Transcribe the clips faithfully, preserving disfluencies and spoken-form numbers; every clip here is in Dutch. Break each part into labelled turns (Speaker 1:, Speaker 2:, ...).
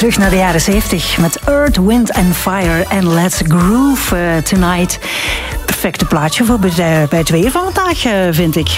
Speaker 1: Terug naar de jaren zeventig met Earth, Wind and Fire en Let's Groove uh, Tonight. Perfecte plaatje voor bij, bij het weer van vandaag, uh, vind ik.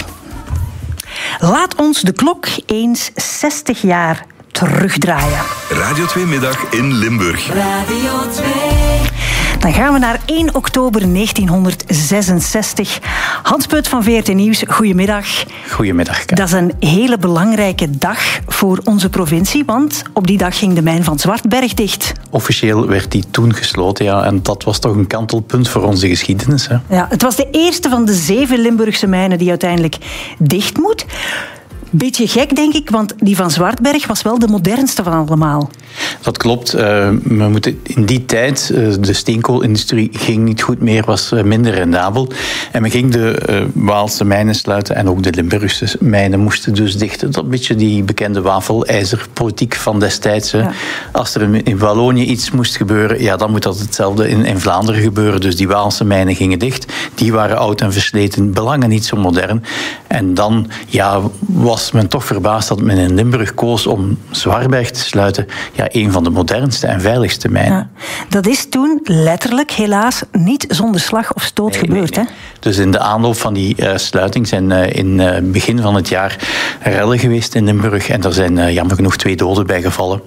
Speaker 1: Laat ons de klok eens zestig jaar terugdraaien.
Speaker 2: Radio twee Middag in Limburg.
Speaker 1: Radio twee. Dan gaan we naar één oktober negentienhonderdzesenzestig. Hans Put van V R T Nieuws, goedemiddag.
Speaker 3: Goedemiddag.
Speaker 1: Dat is een hele belangrijke dag voor onze provincie, want op die dag ging de mijn van Zwartberg dicht.
Speaker 3: Officieel werd die toen gesloten, ja, en dat was toch een kantelpunt voor onze geschiedenis. Hè?
Speaker 1: Ja, het was de eerste van de zeven Limburgse mijnen die uiteindelijk dicht moet. Beetje gek, denk ik, want die van Zwartberg was wel de modernste van allemaal.
Speaker 3: Dat klopt. Uh, we moeten in die tijd, uh, de steenkoolindustrie ging niet goed meer, was uh, minder rendabel. En men ging de uh, Waalse mijnen sluiten en ook de Limburgse mijnen moesten dus dichten. Dat beetje die bekende wafelijzerpolitiek van destijds. Ja. Als er in Wallonië iets moest gebeuren, ja, dan moet dat hetzelfde in, in Vlaanderen gebeuren. Dus die Waalse mijnen gingen dicht. Die waren oud en versleten, belangen niet zo modern. En dan ja, was men toch verbaasd dat men in Limburg koos om Zwartberg te sluiten. Ja, een van de modernste en veiligste mijnen. Ja,
Speaker 1: dat is toen letterlijk, helaas, niet zonder slag of stoot nee, gebeurd.
Speaker 3: Nee, nee.
Speaker 1: Hè?
Speaker 3: Dus in de aanloop van die uh, sluiting zijn uh, in het uh, begin van het jaar rellen geweest in Limburg. En er zijn uh, jammer genoeg twee doden bij gevallen.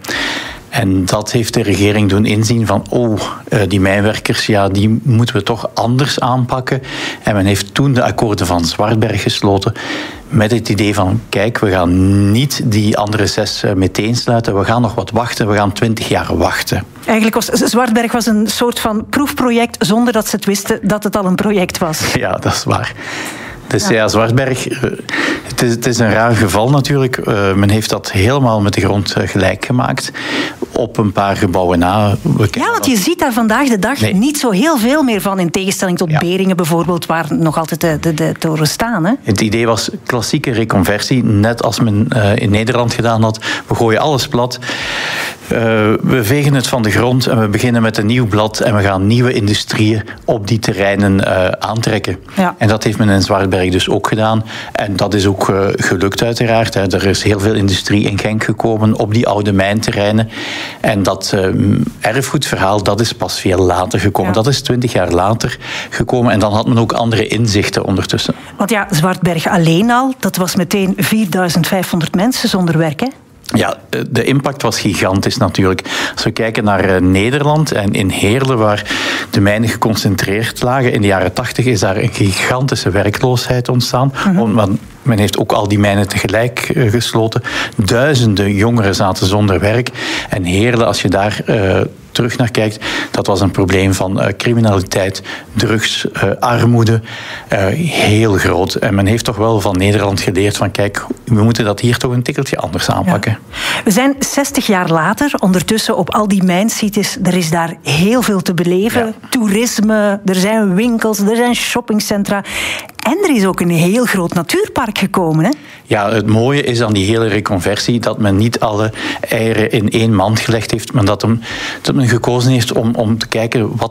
Speaker 3: En dat heeft de regering doen inzien van, oh, die mijnwerkers, ja, die moeten we toch anders aanpakken. En men heeft toen de akkoorden van Zwartberg gesloten met het idee van, kijk, we gaan niet die andere zes meteen sluiten, we gaan nog wat wachten, we gaan twintig jaar wachten.
Speaker 1: Eigenlijk was Zwartberg was een soort van proefproject zonder dat ze het wisten dat het al een project was.
Speaker 3: Ja, dat is waar. Dus ja, ja Zwartberg, het is, het is een raar geval natuurlijk. Uh, men heeft dat helemaal met de grond gelijk gemaakt. Op een paar gebouwen na.
Speaker 1: Ja, want je ziet daar vandaag de dag nee. niet zo heel veel meer van. In tegenstelling tot ja. Beringen bijvoorbeeld, waar nog altijd de, de, de torens staan. Hè?
Speaker 3: Het idee was klassieke reconversie. Net als men uh, in Nederland gedaan had. We gooien alles plat. Uh, we vegen het van de grond en we beginnen met een nieuw blad. En we gaan nieuwe industrieën op die terreinen uh, aantrekken. Ja. En dat heeft men in Zwartberg dus ook gedaan. En dat is ook uh, gelukt uiteraard. Hè. Er is heel veel industrie in Genk gekomen op die oude mijnterreinen. En dat uh, erfgoedverhaal, dat is pas veel later gekomen. Ja. Dat is twintig jaar later gekomen. En dan had men ook andere inzichten ondertussen.
Speaker 1: Want ja, Zwartberg alleen al, dat was meteen vierduizend vijfhonderd mensen zonder werk, hè?
Speaker 3: Ja, de impact was gigantisch natuurlijk. Als we kijken naar Nederland en in Heerlen, waar de mijnen geconcentreerd lagen, in de jaren tachtig is daar een gigantische werkloosheid ontstaan. Mm-hmm. Want men heeft ook al die mijnen tegelijk gesloten. Duizenden jongeren zaten zonder werk. En Heerlen, als je daar uh, terug naar kijkt, dat was een probleem van uh, criminaliteit, drugs, uh, armoede. Uh, heel groot. En men heeft toch wel van Nederland geleerd van, kijk, we moeten dat hier toch een tikkeltje anders aanpakken.
Speaker 1: Ja. We zijn zestig jaar later, ondertussen op al die mijnsites, er is daar heel veel te beleven. Ja. Toerisme, er zijn winkels, er zijn shoppingcentra. En er is ook een heel groot natuurpark gekomen, hè?
Speaker 3: Ja, het mooie is aan die hele reconversie dat men niet alle eieren in één mand gelegd heeft, maar dat, hem, dat men gekozen heeft om, om te kijken wat